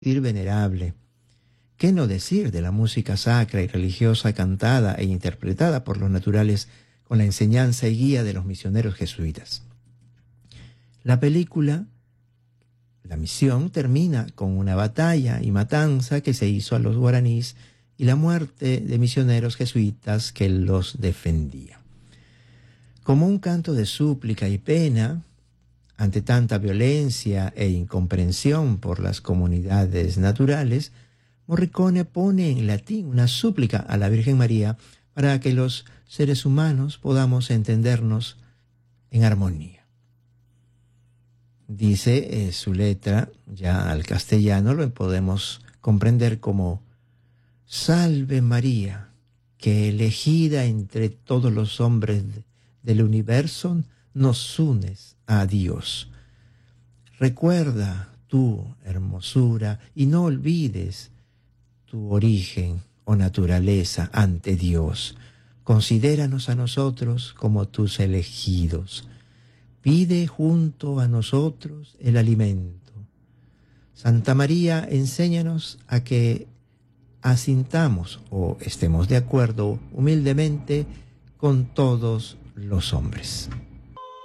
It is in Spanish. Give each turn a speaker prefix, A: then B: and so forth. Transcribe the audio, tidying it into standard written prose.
A: venerable. ¿Qué no decir de la música sacra y religiosa cantada e interpretada por los naturales con la enseñanza y guía de los misioneros jesuitas? La película La Misión termina con una batalla y matanza que se hizo a los guaraníes y la muerte de misioneros jesuitas que los defendían. Como un canto de súplica y pena ante tanta violencia e incomprensión por las comunidades naturales, Morricone pone en latín una súplica a la Virgen María para que los seres humanos podamos entendernos en armonía. Dice su letra, ya al castellano lo podemos comprender como: Salve María, que elegida entre todos los hombres del universo nos unes a Dios. Recuerda tu hermosura y no olvides tu origen o naturaleza ante Dios. Considéranos a nosotros como tus elegidos. Pide junto a nosotros el alimento. Santa María, enséñanos a que asintamos o estemos de acuerdo humildemente con todos los hombres.